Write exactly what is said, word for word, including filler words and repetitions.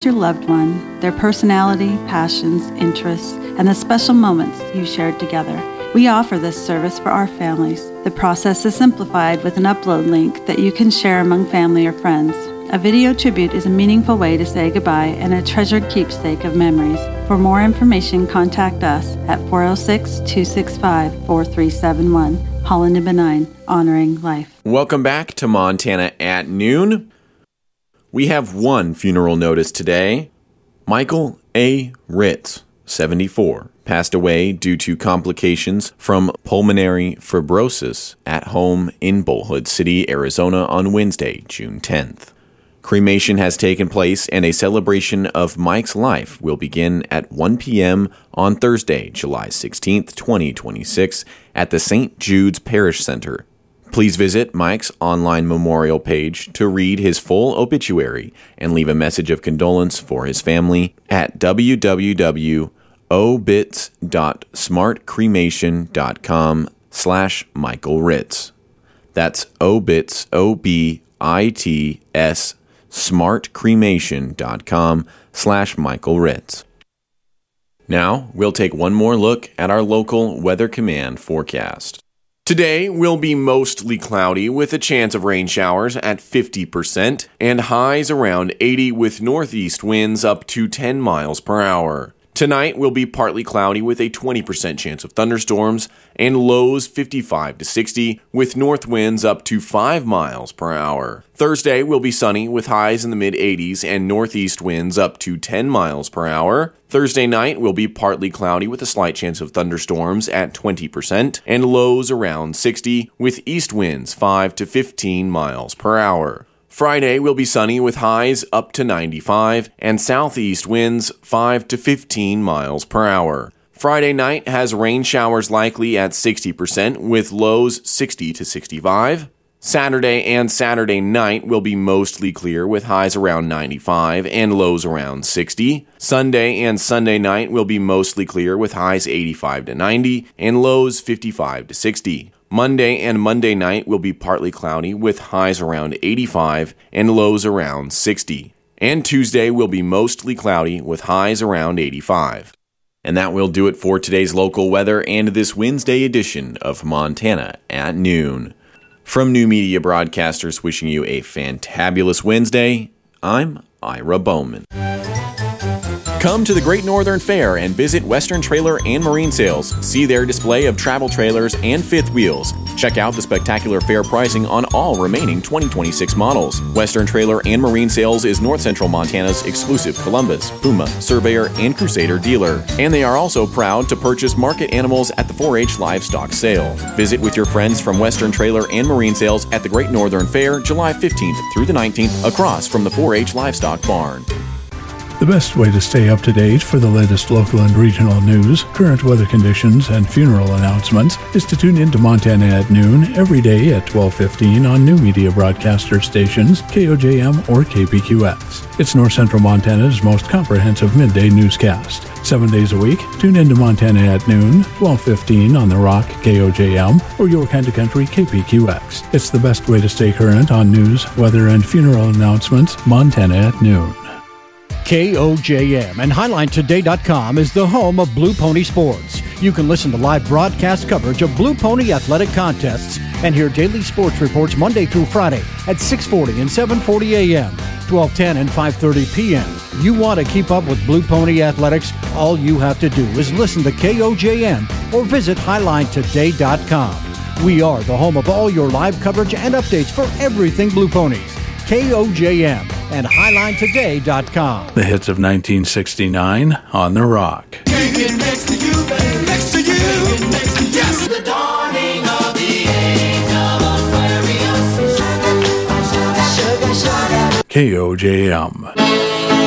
your loved one, their personality, passions, interests, and the special moments you shared together. We offer this service for our families. The process is simplified with an upload link that you can share among family or friends. A video tribute is a meaningful way to say goodbye and a treasured keepsake of memories. For more information, contact us at four oh six, two six five, four three seven one. Holland and Benign, honoring life. Welcome back to Montana at Noon. We have one funeral notice today. Michael A. Ritz, seventy-four, passed away due to complications from pulmonary fibrosis at home in Bullhead City, Arizona on Wednesday, June tenth. Cremation has taken place and a celebration of Mike's life will begin at one p.m. on Thursday, July sixteenth, twenty twenty-six at the Saint Jude's Parish Center. Please visit Mike's online memorial page to read his full obituary and leave a message of condolence for his family at w w w dot obits dot smart cremation dot com slash Michael Ritz. That's obits, O B I T S, smart cremation dot com slash Michael Ritz. Now, we'll take one more look at our local Weather Command forecast. Today will be mostly cloudy with a chance of rain showers at fifty percent and highs around eighty with northeast winds up to ten miles per hour. Tonight will be partly cloudy with a twenty percent chance of thunderstorms and lows fifty-five to sixty with north winds up to five miles per hour. Thursday will be sunny with highs in the mid eighties and northeast winds up to ten miles per hour. Thursday night will be partly cloudy with a slight chance of thunderstorms at twenty percent and lows around sixty with east winds five to fifteen miles per hour. Friday will be sunny with highs up to ninety-five and southeast winds five to fifteen miles per hour. Friday night has rain showers likely at sixty percent with lows sixty to sixty-five. Saturday and Saturday night will be mostly clear with highs around ninety-five and lows around sixty. Sunday and Sunday night will be mostly clear with highs eighty-five to ninety and lows fifty-five to sixty. Monday and Monday night will be partly cloudy with highs around eighty-five and lows around sixty. And Tuesday will be mostly cloudy with highs around eighty-five. And that will do it for today's local weather and this Wednesday edition of Montana at Noon. From New Media Broadcasters wishing you a fantabulous Wednesday, I'm Ira Bowman. Come to the Great Northern Fair and visit Western Trailer and Marine Sales. See their display of travel trailers and fifth wheels. Check out the spectacular fair pricing on all remaining twenty twenty-six models. Western Trailer and Marine Sales is North Central Montana's exclusive Columbus, Puma, Surveyor, and Crusader dealer. And they are also proud to purchase market animals at the four H Livestock Sale. Visit with your friends from Western Trailer and Marine Sales at the Great Northern Fair, July fifteenth through the nineteenth, across from the four H Livestock Barn. The best way to stay up to date for the latest local and regional news, current weather conditions, and funeral announcements is to tune in to Montana at Noon every day at twelve fifteen on New Media Broadcaster stations, K O J M or K P Q X. It's North Central Montana's most comprehensive midday newscast. Seven days a week, tune in to Montana at Noon, twelve fifteen on The Rock, K O J M, or Your Kind of Country, K P Q X. It's the best way to stay current on news, weather, and funeral announcements. Montana at Noon. K O J M and Highline Today dot com is the home of Blue Pony Sports. You can listen to live broadcast coverage of Blue Pony athletic contests and hear daily sports reports Monday through Friday at six forty and seven forty a.m., twelve ten and five thirty p.m. You want to keep up with Blue Pony athletics? All you have to do is listen to K O J M or visit Highline Today dot com. We are the home of all your live coverage and updates for everything Blue Ponies. K O J M and Highline Today dot com. The hits of nineteen sixty-nine on The Rock. Take it next to you, baby. Next to you. Take it next to you. Yes. The dawning of the age of Aquarius. Sugar, sugar. K O J M.